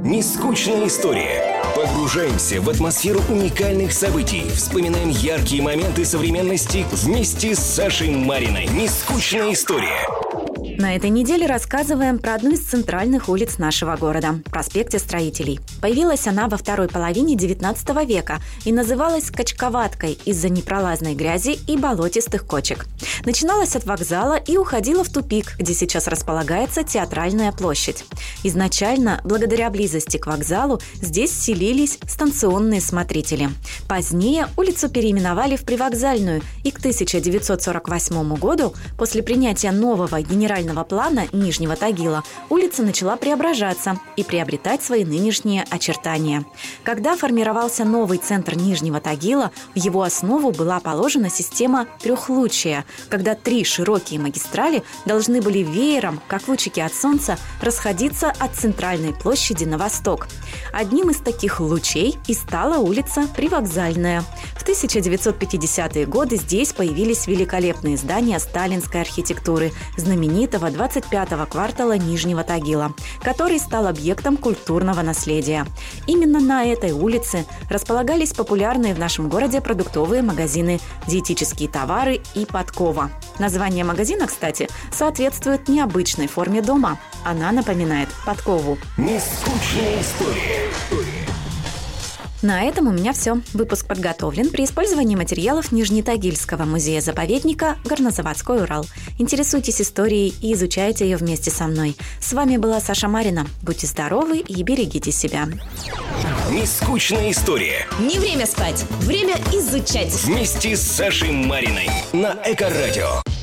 Нескучная история. Погружаемся в атмосферу уникальных событий, вспоминаем яркие моменты современности вместе с Сашей Мариной. Нескучная история. На этой неделе рассказываем про одну из центральных улиц нашего города – проспекте Строителей. Появилась она во второй половине XIX века и называлась Качковаткой из-за непролазной грязи и болотистых кочек. Начиналась от вокзала и уходила в тупик, где сейчас располагается Театральная площадь. Изначально, благодаря близости к вокзалу, здесь селились станционные смотрители. Позднее улицу переименовали в Привокзальную, и к 1948 году, после принятия нового генерального плана Нижнего Тагила, улица начала преображаться и приобретать свои нынешние очертания. Когда формировался новый центр Нижнего Тагила, в его основу была положена система трехлучия, когда три широкие магистрали должны были веером, как лучики от солнца, расходиться от центральной площади на восток. Одним из таких лучей и стала улица Привокзальная. В 1950-е годы здесь появились великолепные здания сталинской архитектуры, знаменитого 25-го квартала Нижнего Тагила, который стал объектом культурного наследия. Именно на этой улице располагались популярные в нашем городе продуктовые магазины «Диетические товары» и «Подкова». Название магазина, кстати, соответствует необычной форме дома. Она напоминает подкову. Нескучная история. На этом у меня все. Выпуск подготовлен при использовании материалов Нижнетагильского музея-заповедника «Горнозаводской Урал». Интересуйтесь историей и изучайте ее вместе со мной. С вами была Саша Марина. Будьте здоровы и берегите себя. Нескучная история. Не время спать, время изучать. Вместе с Сашей Мариной на Эко-радио.